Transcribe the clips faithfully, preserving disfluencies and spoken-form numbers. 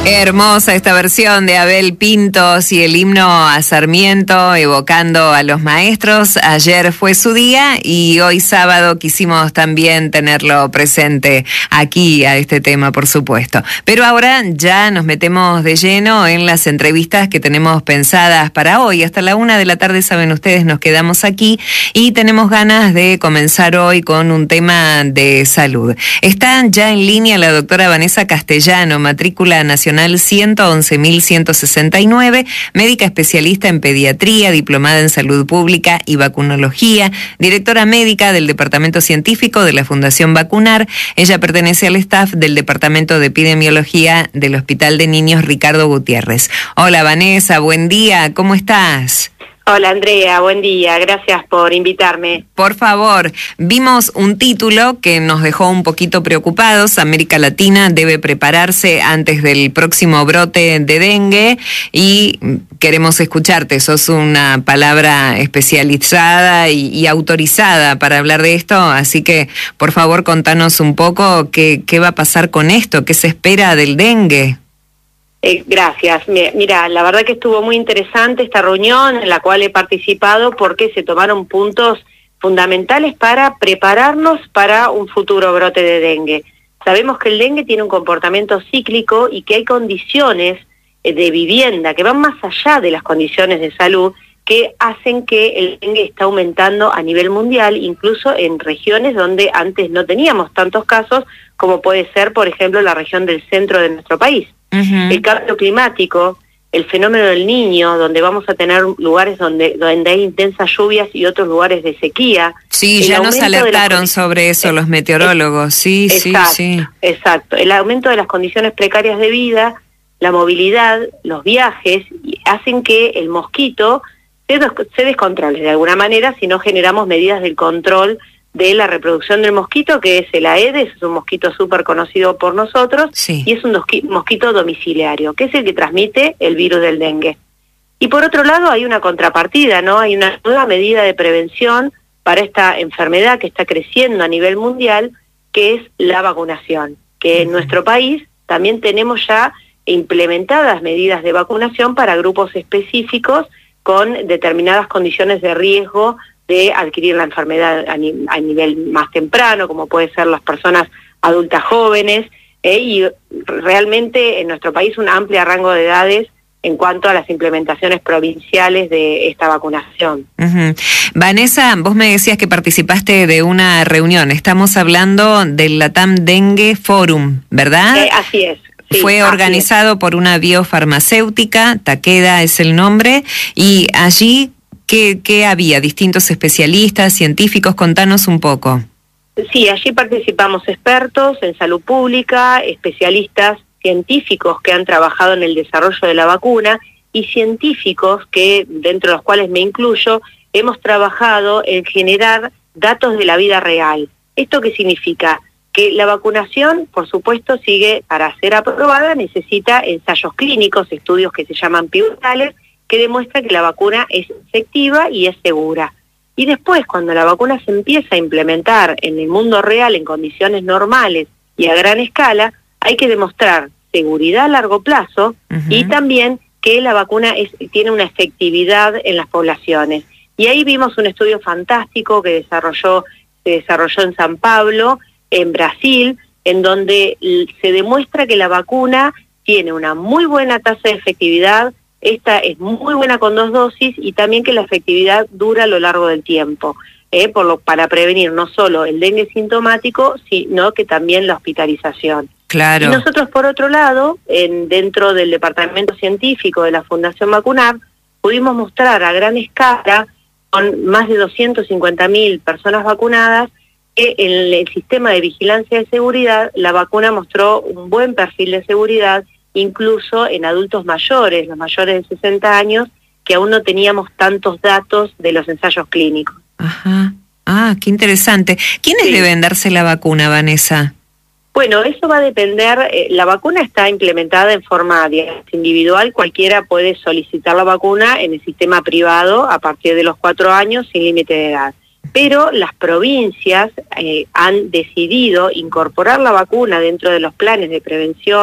Hermosa esta versión de Abel Pintos y el himno a Sarmiento evocando a los maestros. Ayer fue su día y hoy sábado quisimos también tenerlo presente aquí a este tema, por supuesto. Pero ahora ya nos metemos de lleno en las entrevistas que tenemos pensadas para hoy. Hasta la una de la tarde, saben ustedes, nos quedamos aquí y tenemos ganas de comenzar hoy con un tema de salud. Está ya en línea la doctora Vanessa Castellano, matrícula nacional ciento once mil ciento sesenta y nueve, médica especialista en pediatría, diplomada en salud pública y vacunología, directora médica del Departamento Científico de la Fundación Vacunar. Ella pertenece al staff del Departamento de Epidemiología del Hospital de Niños Ricardo Gutiérrez. Hola Vanessa, buen día, ¿cómo estás? Hola Andrea, buen día, gracias por invitarme. Por favor, vimos un título que nos dejó un poquito preocupados. América Latina debe prepararse antes del próximo brote de dengue y queremos escucharte. Sos una palabra especializada y, y autorizada para hablar de esto, así que por favor contanos un poco qué, qué va a pasar con esto, qué se espera del dengue. Eh, gracias. Mira, la verdad que estuvo muy interesante esta reunión en la cual he participado porque se tomaron puntos fundamentales para prepararnos para un futuro brote de dengue. Sabemos que el dengue tiene un comportamiento cíclico y que hay condiciones de vivienda que van más allá de las condiciones de salud que hacen que el dengue está aumentando a nivel mundial, incluso en regiones donde antes no teníamos tantos casos, como puede ser, por ejemplo, la región del centro de nuestro país. Uh-huh. El cambio climático, el fenómeno del Niño, donde vamos a tener lugares donde, donde hay intensas lluvias y otros lugares de sequía. Sí, ya nos alertaron las... sobre eso los meteorólogos, sí, exacto, sí, sí. Exacto, el aumento de las condiciones precarias de vida, la movilidad, los viajes, hacen que el mosquito se, se descontrole de alguna manera si no generamos medidas del control de la reproducción del mosquito, que es el Aedes, es un mosquito súper conocido por nosotros, sí. Y es un mosquito domiciliario, que es el que transmite el virus del dengue. Y por otro lado hay una contrapartida, ¿no? Hay una nueva medida de prevención para esta enfermedad que está creciendo a nivel mundial, que es la vacunación, que uh-huh. en nuestro país también tenemos ya implementadas medidas de vacunación para grupos específicos con determinadas condiciones de riesgo de adquirir la enfermedad a, ni, a nivel más temprano, como puede ser las personas adultas jóvenes, eh, y realmente en nuestro país un amplio rango de edades en cuanto a las implementaciones provinciales de esta vacunación. Uh-huh. Vanessa, vos me decías que participaste de una reunión, estamos hablando del Latam Dengue Forum, ¿verdad? Eh, así es. Sí, Fue organizado es. por una biofarmacéutica, Takeda es el nombre, y allí... ¿Qué, ¿Qué había? ¿Distintos especialistas, científicos? Contanos un poco. Sí, allí participamos expertos en salud pública, especialistas científicos que han trabajado en el desarrollo de la vacuna y científicos que, dentro de los cuales me incluyo, hemos trabajado en generar datos de la vida real. ¿Esto qué significa? Que la vacunación, por supuesto, sigue, para ser aprobada, necesita ensayos clínicos, estudios que se llaman pivotales, que demuestra que la vacuna es efectiva y es segura. Y después, cuando la vacuna se empieza a implementar en el mundo real, en condiciones normales y a gran escala, hay que demostrar seguridad a largo plazo uh-huh. y también que la vacuna es, tiene una efectividad en las poblaciones. Y ahí vimos un estudio fantástico que desarrolló, se desarrolló en San Pablo, en Brasil, en donde se demuestra que la vacuna tiene una muy buena tasa de efectividad. Esta es muy buena con dos dosis y también que la efectividad dura a lo largo del tiempo, eh, por lo, para prevenir no solo el dengue sintomático, sino que también la hospitalización. Claro. Y nosotros, por otro lado, en, dentro del Departamento Científico de la Fundación Vacunar, pudimos mostrar a gran escala, con más de doscientas cincuenta mil personas vacunadas, que en el sistema de vigilancia de seguridad la vacuna mostró un buen perfil de seguridad, incluso en adultos mayores, los mayores de sesenta años, que aún no teníamos tantos datos de los ensayos clínicos. Ajá. Ah, qué interesante. ¿Quiénes sí. deben darse la vacuna, Vanessa? Bueno, eso va a depender, eh, la vacuna está implementada en forma digamos, individual, cualquiera puede solicitar la vacuna en el sistema privado a partir de los cuatro años sin límite de edad. Pero las provincias eh, han decidido incorporar la vacuna dentro de los planes de prevención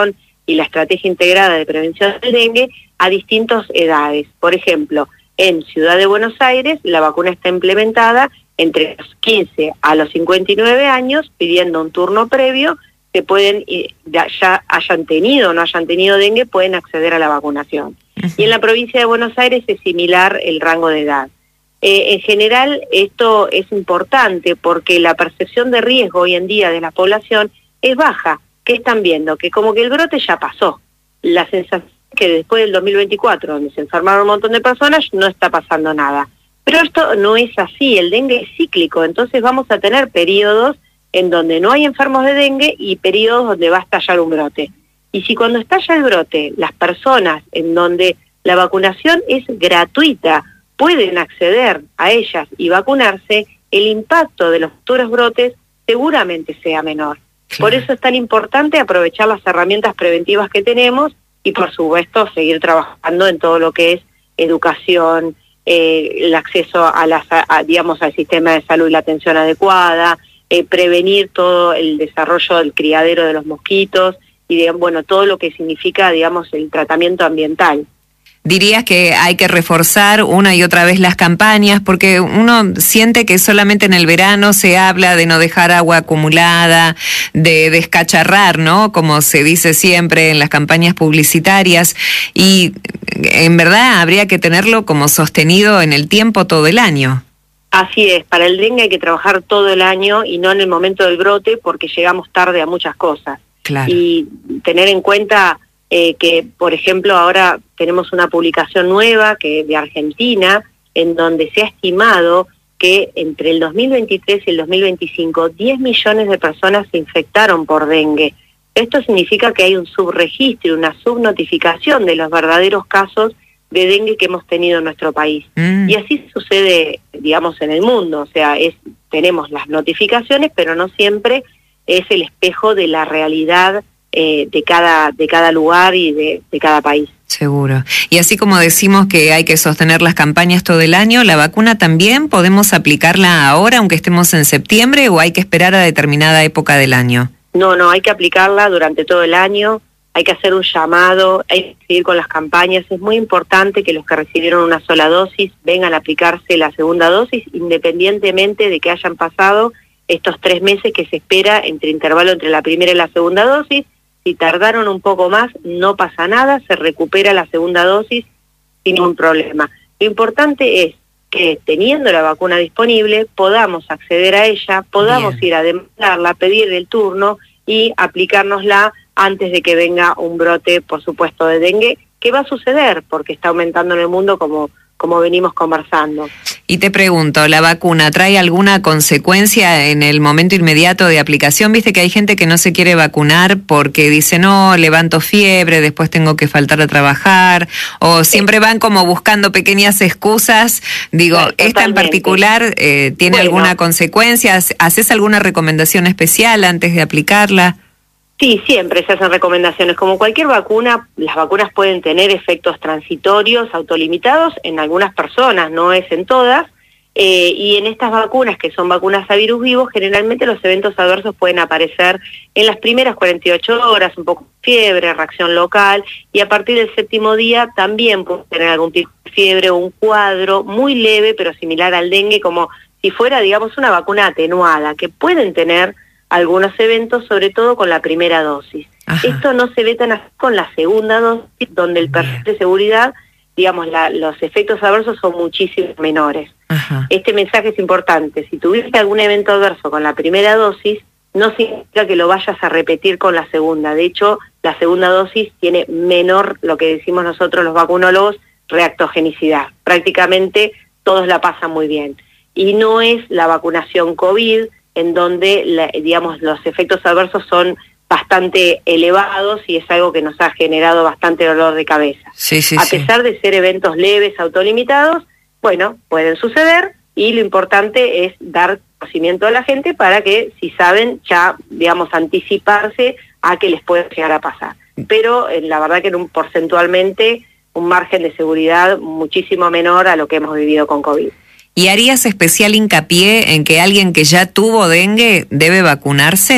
y la estrategia integrada de prevención del dengue a distintas edades. Por ejemplo, en Ciudad de Buenos Aires la vacuna está implementada entre los quince a los cincuenta y nueve años, pidiendo un turno previo, que pueden, ya, ya hayan tenido o no hayan tenido dengue, pueden acceder a la vacunación. Uh-huh. Y en la provincia de Buenos Aires es similar el rango de edad. Eh, en general esto es importante porque la percepción de riesgo hoy en día de la población es baja. ¿Qué están viendo? Que como que el brote ya pasó. La sensación es que después del dos mil veinticuatro, donde se enfermaron un montón de personas, no está pasando nada. Pero esto no es así, el dengue es cíclico, entonces vamos a tener periodos en donde no hay enfermos de dengue y periodos donde va a estallar un brote. Y si cuando estalla el brote, las personas en donde la vacunación es gratuita pueden acceder a ellas y vacunarse, el impacto de los futuros brotes seguramente sea menor. Claro. Por eso es tan importante aprovechar las herramientas preventivas que tenemos y por supuesto seguir trabajando en todo lo que es educación, eh, el acceso a las, a, digamos, al sistema de salud y la atención adecuada, eh, prevenir todo el desarrollo del criadero de los mosquitos y de, bueno, todo lo que significa, digamos, el tratamiento ambiental. ¿Dirías que hay que reforzar una y otra vez las campañas? Porque uno siente que solamente en el verano se habla de no dejar agua acumulada, de descacharrar, ¿no? Como se dice siempre en las campañas publicitarias. Y en verdad habría que tenerlo como sostenido en el tiempo todo el año. Así es, para el dengue hay que trabajar todo el año y no en el momento del brote porque llegamos tarde a muchas cosas. Claro. Y tener en cuenta... Eh, que, por ejemplo, ahora tenemos una publicación nueva que de Argentina, en donde se ha estimado que entre el dos mil veintitrés y el dos mil veinticinco, diez millones de personas se infectaron por dengue. Esto significa que hay un subregistro y una subnotificación de los verdaderos casos de dengue que hemos tenido en nuestro país. Mm. Y así sucede, digamos, en el mundo. O sea, es, tenemos las notificaciones, pero no siempre es el espejo de la realidad Eh, de cada de cada lugar y de, de cada país. Seguro. Y así como decimos que hay que sostener las campañas todo el año, ¿la vacuna también podemos aplicarla ahora, aunque estemos en septiembre, o hay que esperar a determinada época del año? No, no, hay que aplicarla durante todo el año, hay que hacer un llamado, hay que seguir con las campañas. Es muy importante que los que recibieron una sola dosis vengan a aplicarse la segunda dosis, independientemente de que hayan pasado estos tres meses que se espera entre intervalo entre la primera y la segunda dosis. Si tardaron un poco más, no pasa nada, se recupera la segunda dosis sin ningún problema. Lo importante es que teniendo la vacuna disponible, podamos acceder a ella, podamos Bien. ir a demandarla, pedir el turno y aplicárnosla antes de que venga un brote, por supuesto, de dengue, que va a suceder porque está aumentando en el mundo como, como venimos conversando. Y te pregunto, ¿la vacuna trae alguna consecuencia en el momento inmediato de aplicación? Viste que hay gente que no se quiere vacunar porque dice, no, levanto fiebre, después tengo que faltar a trabajar, o siempre van como buscando pequeñas excusas. Digo, sí, ¿esta en particular eh, tiene bueno. alguna consecuencia? ¿Haces alguna recomendación especial antes de aplicarla? Sí, siempre se hacen recomendaciones. Como cualquier vacuna, las vacunas pueden tener efectos transitorios, autolimitados en algunas personas, no es en todas. Eh, y en estas vacunas, que son vacunas a virus vivos, generalmente los eventos adversos pueden aparecer en las primeras cuarenta y ocho horas, un poco de fiebre, reacción local, y a partir del séptimo día también pueden tener algún tipo de fiebre o un cuadro muy leve, pero similar al dengue, como si fuera, digamos, una vacuna atenuada, que pueden tener algunos eventos, sobre todo con la primera dosis. Ajá. Esto no se ve tan así con la segunda dosis, donde el personal de seguridad, digamos, la, los efectos adversos son muchísimo menores. Ajá. Este mensaje es importante. Si tuviste algún evento adverso con la primera dosis, no significa que lo vayas a repetir con la segunda. De hecho, la segunda dosis tiene menor, lo que decimos nosotros los vacunólogos, reactogenicidad. Prácticamente todos la pasan muy bien. Y no es la vacunación COVID, en donde, la, digamos, los efectos adversos son bastante elevados y es algo que nos ha generado bastante dolor de cabeza. Sí, sí, a sí. pesar de ser eventos leves, autolimitados, bueno, pueden suceder y lo importante es dar conocimiento a la gente para que, si saben, ya, digamos, anticiparse a que les puede llegar a pasar. Pero eh, la verdad que en un porcentualmente un margen de seguridad muchísimo menor a lo que hemos vivido con COVID. ¿Y harías especial hincapié en que alguien que ya tuvo dengue debe vacunarse?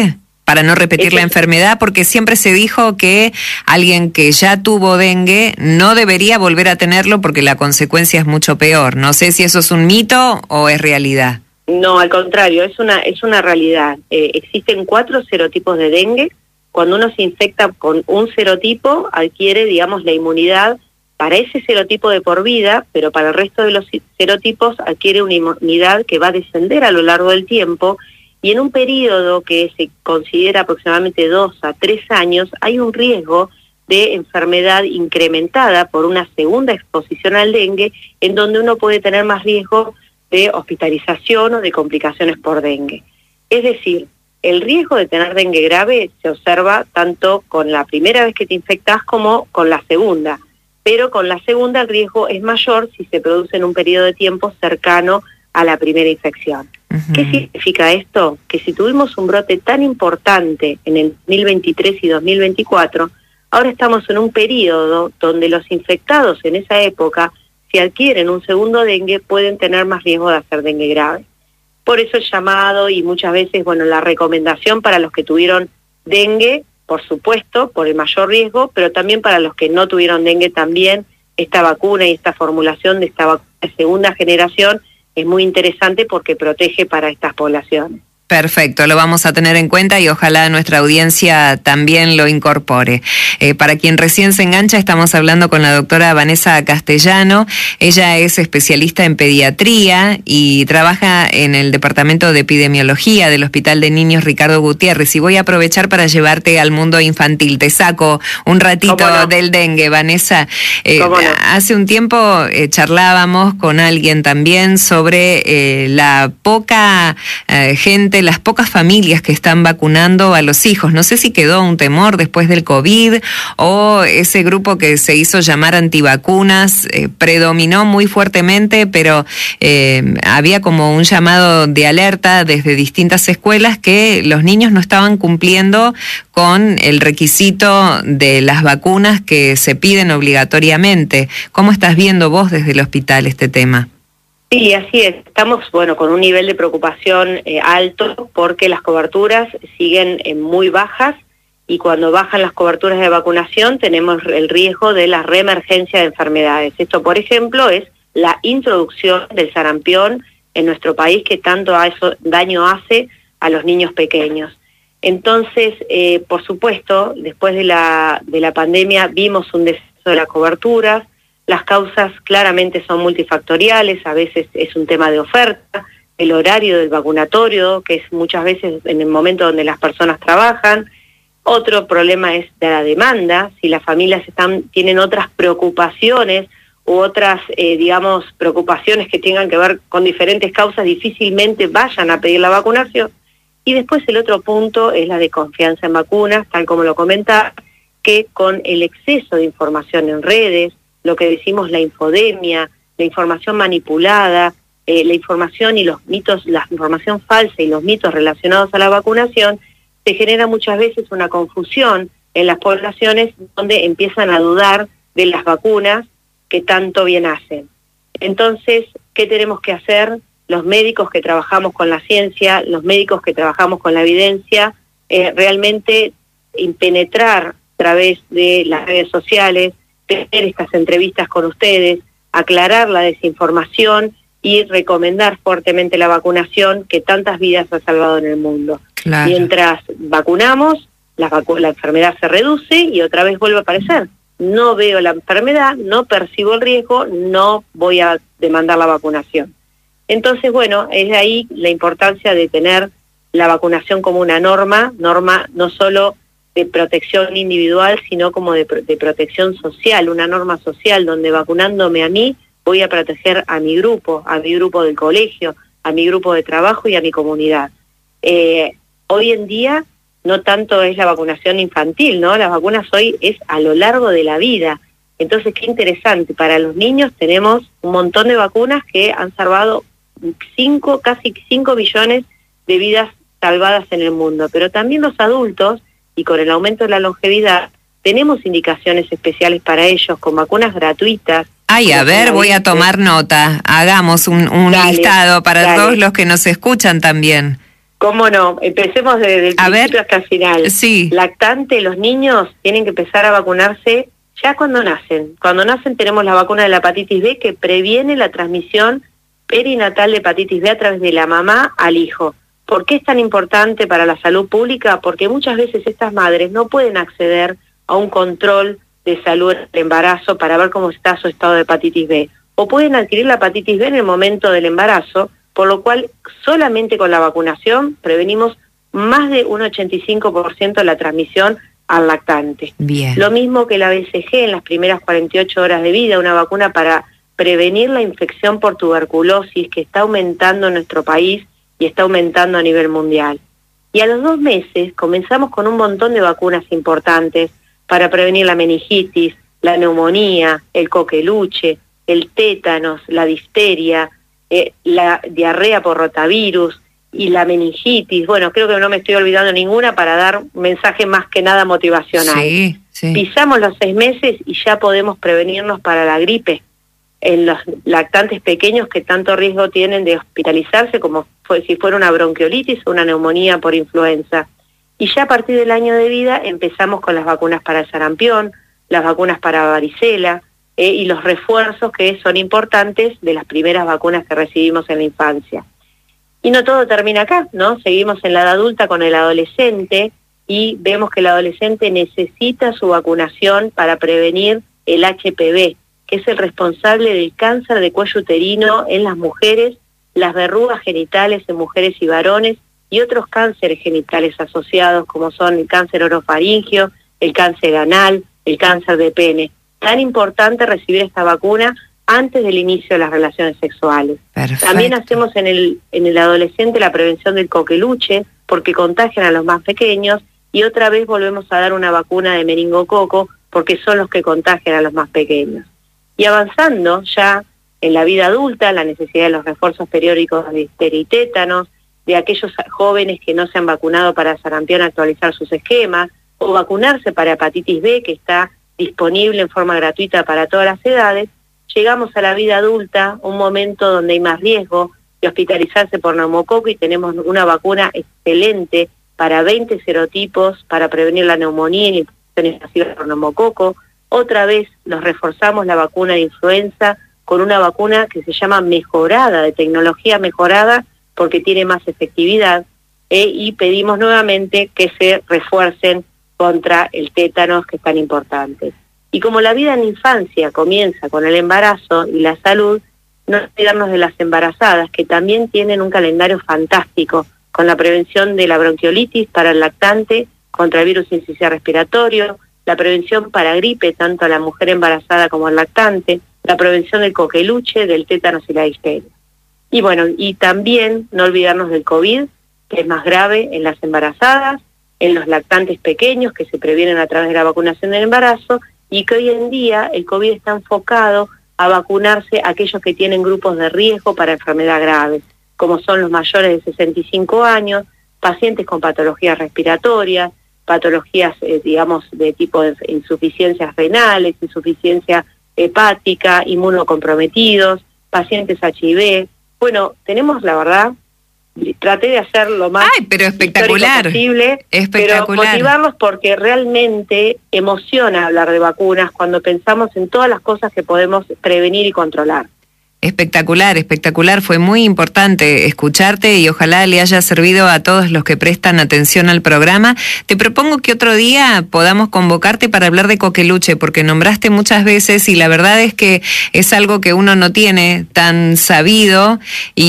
para no repetir Eso la enfermedad, porque siempre se dijo que alguien que ya tuvo dengue no debería volver a tenerlo porque la consecuencia es mucho peor. No sé si eso es un mito o es realidad. No, al contrario, es una, es una realidad. Eh, existen cuatro serotipos de dengue. Cuando uno se infecta con un serotipo, adquiere, digamos, la inmunidad para ese serotipo de por vida, pero para el resto de los serotipos adquiere una inmunidad que va a descender a lo largo del tiempo, y en un periodo que se considera aproximadamente dos a tres años, hay un riesgo de enfermedad incrementada por una segunda exposición al dengue, en donde uno puede tener más riesgo de hospitalización o de complicaciones por dengue. Es decir, el riesgo de tener dengue grave se observa tanto con la primera vez que te infectas como con la segunda, pero con la segunda el riesgo es mayor si se produce en un periodo de tiempo cercano a la primera infección. Uh-huh. ¿Qué significa esto? Que si tuvimos un brote tan importante en el dos mil veintitrés y dos mil veinticuatro, ahora estamos en un periodo donde los infectados en esa época, si adquieren un segundo dengue, pueden tener más riesgo de hacer dengue grave. Por eso el llamado y muchas veces, bueno, la recomendación para los que tuvieron dengue, por supuesto, por el mayor riesgo, pero también para los que no tuvieron dengue también, esta vacuna y esta formulación de esta vacuna de segunda generación es muy interesante porque protege para estas poblaciones. Perfecto, lo vamos a tener en cuenta y ojalá nuestra audiencia también lo incorpore. Eh, para quien recién se engancha, estamos hablando con la doctora Vanessa Castellano. Ella es especialista en pediatría y trabaja en el Departamento de Epidemiología del Hospital de Niños Ricardo Gutiérrez. Y voy a aprovechar para llevarte al mundo infantil. Te saco un ratito no? del dengue, Vanessa. Eh, no? Hace un tiempo eh, charlábamos con alguien también sobre eh, la poca eh, gente las pocas familias que están vacunando a los hijos. No sé si quedó un temor después del COVID o ese grupo que se hizo llamar antivacunas eh, predominó muy fuertemente, pero eh, había como un llamado de alerta desde distintas escuelas que los niños no estaban cumpliendo con el requisito de las vacunas que se piden obligatoriamente. ¿Cómo estás viendo vos desde el hospital este tema? Sí, así es. Estamos, bueno, con un nivel de preocupación eh, alto porque las coberturas siguen eh, muy bajas, y cuando bajan las coberturas de vacunación tenemos el riesgo de la reemergencia de enfermedades. Esto, por ejemplo, es la introducción del sarampión en nuestro país, que tanto daño hace a los niños pequeños. Entonces, eh, por supuesto, después de la, de la pandemia vimos un descenso de las coberturas. Las causas claramente son multifactoriales, a veces es un tema de oferta, el horario del vacunatorio, que es muchas veces en el momento donde las personas trabajan. Otro problema es de la demanda, si las familias están, tienen otras preocupaciones u otras, eh, digamos, preocupaciones que tengan que ver con diferentes causas, difícilmente vayan a pedir la vacunación. Y después el otro punto es la desconfianza en vacunas, tal como lo comentaba, que con el exceso de información en redes, lo que decimos la infodemia, la información manipulada, eh, la información y los mitos, la información falsa y los mitos relacionados a la vacunación, se genera muchas veces una confusión en las poblaciones donde empiezan a dudar de las vacunas que tanto bien hacen. Entonces, ¿qué tenemos que hacer? Los médicos que trabajamos con la ciencia, los médicos que trabajamos con la evidencia, eh, realmente penetrar a través de las redes sociales, tener estas entrevistas con ustedes, aclarar la desinformación y recomendar fuertemente la vacunación que tantas vidas ha salvado en el mundo. Claro. Mientras vacunamos, la, vacu- la enfermedad se reduce y otra vez vuelve a aparecer. No veo la enfermedad, no percibo el riesgo, no voy a demandar la vacunación. Entonces, bueno, es de ahí la importancia de tener la vacunación como una norma, norma no solo de protección individual, sino como de, de protección social, una norma social donde vacunándome a mí voy a proteger a mi grupo, a mi grupo del colegio, a mi grupo de trabajo y a mi comunidad. Eh, hoy en día no tanto es la vacunación infantil, ¿no? Las vacunas hoy es a lo largo de la vida. Entonces, qué interesante, para los niños tenemos un montón de vacunas que han salvado cinco, casi cinco millones de vidas salvadas en el mundo, pero también los adultos, y con el aumento de la longevidad, tenemos indicaciones especiales para ellos, con vacunas gratuitas. Ay, a ver, voy a tomar nota. Hagamos un, un dale, listado para dale. todos los que nos escuchan también. ¿Cómo no? Empecemos desde el A principio ver, hasta el final. Sí. Lactante, los niños tienen que empezar a vacunarse ya cuando nacen. Cuando nacen tenemos la vacuna de la hepatitis B que previene la transmisión perinatal de hepatitis B a través de la mamá al hijo. ¿Por qué es tan importante para la salud pública? Porque muchas veces estas madres no pueden acceder a un control de salud en el embarazo para ver cómo está su estado de hepatitis B. O pueden adquirir la hepatitis B en el momento del embarazo, por lo cual solamente con la vacunación prevenimos más de un ochenta y cinco por ciento de la transmisión al lactante. Bien. Lo mismo que la B C G en las primeras cuarenta y ocho horas de vida, una vacuna para prevenir la infección por tuberculosis que está aumentando en nuestro país y está aumentando a nivel mundial. Y a los dos meses comenzamos con un montón de vacunas importantes para prevenir la meningitis, la neumonía, el coqueluche, el tétanos, la difteria, eh, la diarrea por rotavirus y la meningitis. Bueno, creo que no me estoy olvidando ninguna para dar un mensaje más que nada motivacional. Sí, sí. Pisamos los seis meses y ya podemos prevenirnos para la gripe en los lactantes pequeños que tanto riesgo tienen de hospitalizarse como fue, si fuera una bronquiolitis o una neumonía por influenza. Y ya a partir del año de vida empezamos con las vacunas para el sarampión, las vacunas para varicela eh, y los refuerzos que son importantes de las primeras vacunas que recibimos en la infancia. Y no todo termina acá, ¿no? Seguimos en la edad adulta con el adolescente y vemos que el adolescente necesita su vacunación para prevenir el H P V, que es el responsable del cáncer de cuello uterino en las mujeres, las verrugas genitales en mujeres y varones y otros cánceres genitales asociados como son el cáncer orofaringio, el cáncer anal, el cáncer de pene. Tan importante recibir esta vacuna antes del inicio de las relaciones sexuales. Perfecto. También hacemos en el, en el adolescente la prevención del coqueluche porque contagian a los más pequeños y otra vez volvemos a dar una vacuna de meningococo porque son los que contagian a los más pequeños. Y avanzando ya en la vida adulta, la necesidad de los refuerzos periódicos de difteria y tétanos, de aquellos jóvenes que no se han vacunado para sarampión actualizar sus esquemas, o vacunarse para hepatitis B, que está disponible en forma gratuita para todas las edades, llegamos a la vida adulta, un momento donde hay más riesgo de hospitalizarse por neumococo y tenemos una vacuna excelente para veinte serotipos para prevenir la neumonía y infecciones pasivas por neumococo. Otra vez nos reforzamos la vacuna de influenza con una vacuna que se llama mejorada, de tecnología mejorada, porque tiene más efectividad, eh, y pedimos nuevamente que se refuercen contra el tétanos, que es tan importante. Y como la vida en infancia comienza con el embarazo y la salud, no olvidarnos de las embarazadas, que también tienen un calendario fantástico, con la prevención de la bronquiolitis para el lactante, contra el virus sincicial respiratorio, la prevención para gripe, tanto a la mujer embarazada como al lactante, la prevención del coqueluche, del tétanos y la difteria. Y bueno, y también no olvidarnos del COVID, que es más grave en las embarazadas, en los lactantes pequeños, que se previenen a través de la vacunación del embarazo, y que hoy en día el COVID está enfocado a vacunarse a aquellos que tienen grupos de riesgo para enfermedad grave, como son los mayores de sesenta y cinco años, pacientes con patologías respiratorias, patologías, eh, digamos, de tipo de insuficiencias renales, insuficiencia hepática, inmunocomprometidos, pacientes H I V. Bueno, tenemos, la verdad, traté de hacer lo más Ay, pero espectacular, posible, espectacular. pero motivarlos porque realmente emociona hablar de vacunas cuando pensamos en todas las cosas que podemos prevenir y controlar. Espectacular, espectacular. Fue muy importante escucharte y ojalá le haya servido a todos los que prestan atención al programa. Te propongo que otro día podamos convocarte para hablar de coqueluche, porque nombraste muchas veces y la verdad es que es algo que uno no tiene tan sabido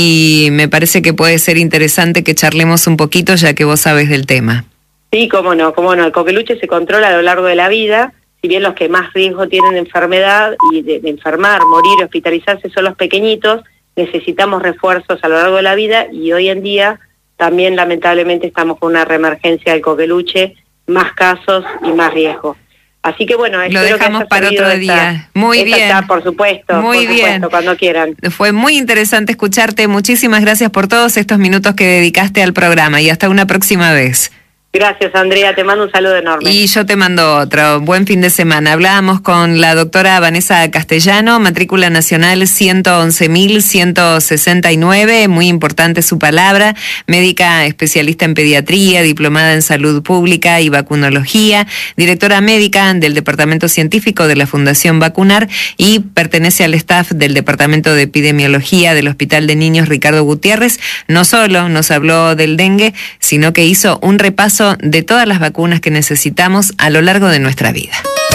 y me parece que puede ser interesante que charlemos un poquito ya que vos sabes del tema. Sí, cómo no, cómo no. El coqueluche se controla a lo largo de la vida. Si bien los que más riesgo tienen de enfermedad y de, de enfermar, morir, hospitalizarse son los pequeñitos, necesitamos refuerzos a lo largo de la vida y hoy en día también lamentablemente estamos con una reemergencia del coqueluche, más casos y más riesgo. Así que bueno, lo dejamos que para otro día. Esta, muy esta bien. Está, por supuesto, muy por bien. supuesto, cuando quieran. Fue muy interesante escucharte. Muchísimas gracias por todos estos minutos que dedicaste al programa y hasta una próxima vez. Gracias, Andrea, te mando un saludo enorme. Y yo te mando otro. Buen fin de semana. Hablábamos con la doctora Vanessa Castellano, matrícula nacional ciento once mil ciento sesenta y nueve, muy importante su palabra, médica especialista en pediatría, diplomada en salud pública y vacunología, directora médica del Departamento Científico de la Fundación Vacunar y pertenece al staff del Departamento de Epidemiología del Hospital de Niños Ricardo Gutiérrez. No solo nos habló del dengue, sino que hizo un repaso de todas las vacunas que necesitamos a lo largo de nuestra vida.